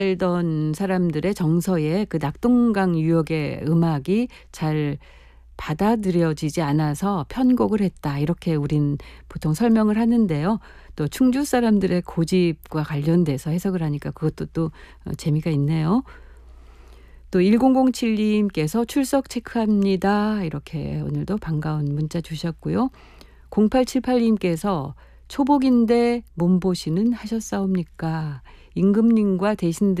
살던 사람들의 정서에 그 낙동강 유역의 음악이 잘 받아들여지지 않아서 편곡을 했다. 이렇게 우린 보통 설명을 하는데요. 또 충주 사람들의 고집과 관련돼서 해석을 하니까 그것도 또 재미가 있네요. 또 1007님께서 출석 체크합니다. 이렇게 오늘도 반가운 문자 주셨고요. 0878님께서 초복인데 몸보신은 하셨사옵니까? 임금님과 대신들